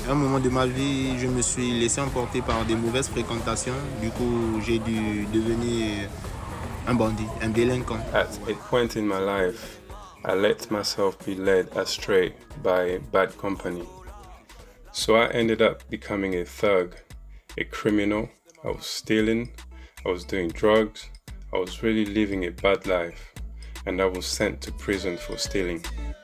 À un moment de ma vie, je me suis laissé emporter par des mauvaises fréquentations. Du coup, j'ai dû devenir un bandit, un délinquant. At a point in my life, I let myself be led astray by bad company. So I ended up becoming a thug, a criminal. I was stealing, I was doing drugs, I was really living a bad life, and I was sent to prison for stealing.